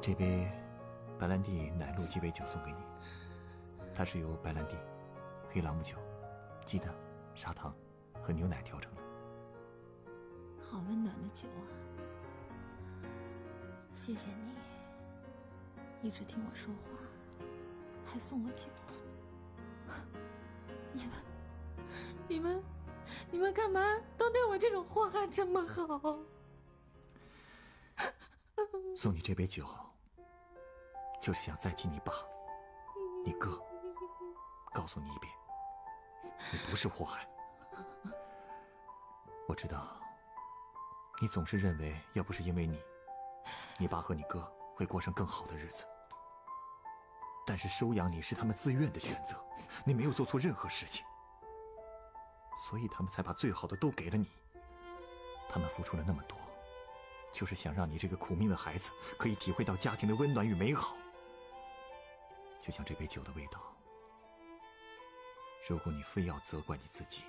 这杯白兰地奶露鸡尾酒送给你，它是由白兰地、黑朗姆酒、鸡蛋、砂糖和牛奶调成的。 好温暖的酒啊！谢谢你，一直听我说话，还送我酒。你们干嘛都对我这种祸害这么好？ 送你这杯酒，就是想再替你爸、你哥告诉你一遍，你不是祸害。我知道，你总是认为要不是因为你爸和你哥会过上更好的日子。但是收养你是他们自愿的选择，你没有做错任何事情，所以他们才把最好的都给了你。他们付出了那么多，就是想让你这个苦命的孩子可以体会到家庭的温暖与美好。就像这杯酒的味道，如果你非要责怪你自己，